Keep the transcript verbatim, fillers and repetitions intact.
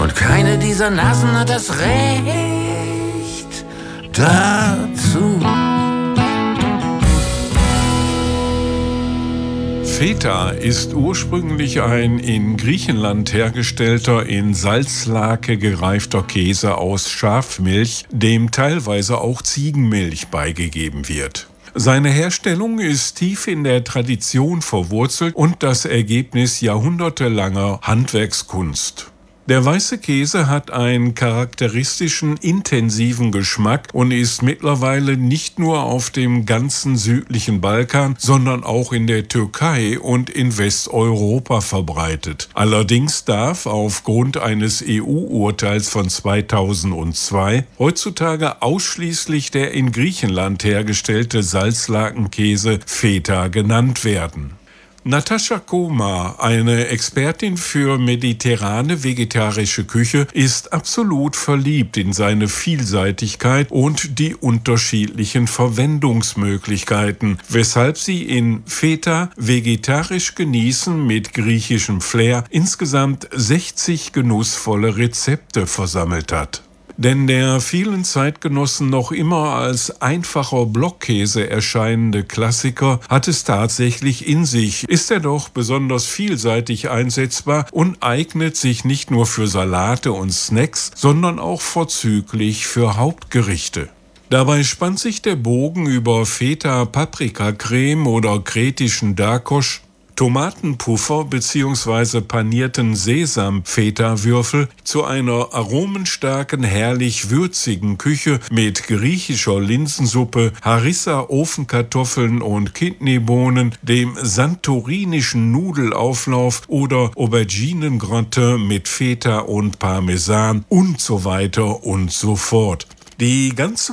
Und keine dieser Nasen hat das Recht dazu. Feta ist ursprünglich ein in Griechenland hergestellter, in Salzlake gereifter Käse aus Schafmilch, dem teilweise auch Ziegenmilch beigegeben wird. Seine Herstellung ist tief in der Tradition verwurzelt und das Ergebnis jahrhundertelanger Handwerkskunst. Der weiße Käse hat einen charakteristischen, intensiven Geschmack und ist mittlerweile nicht nur auf dem ganzen südlichen Balkan, sondern auch in der Türkei und in Westeuropa verbreitet. Allerdings darf aufgrund eines E U-Urteils von zweitausendzwei heutzutage ausschließlich der in Griechenland hergestellte Salzlakenkäse Feta genannt werden. Natascha Koma, eine Expertin für mediterrane vegetarische Küche, ist absolut verliebt in seine Vielseitigkeit und die unterschiedlichen Verwendungsmöglichkeiten, weshalb sie in Feta vegetarisch genießen mit griechischem Flair insgesamt sechzig genussvolle Rezepte versammelt hat. Denn der vielen Zeitgenossen noch immer als einfacher Blockkäse erscheinende Klassiker hat es tatsächlich in sich, ist er doch besonders vielseitig einsetzbar und eignet sich nicht nur für Salate und Snacks, sondern auch vorzüglich für Hauptgerichte. Dabei spannt sich der Bogen über Feta-Paprika-Creme oder kretischen Dakosch, Tomatenpuffer bzw. panierten Sesam-Feta-Würfel zu einer aromenstarken, herrlich würzigen Küche mit griechischer Linsensuppe, Harissa-Ofenkartoffeln und Kidneybohnen, dem santorinischen Nudelauflauf oder Auberginen-Gratin mit Feta und Parmesan und so weiter und so fort. Die ganze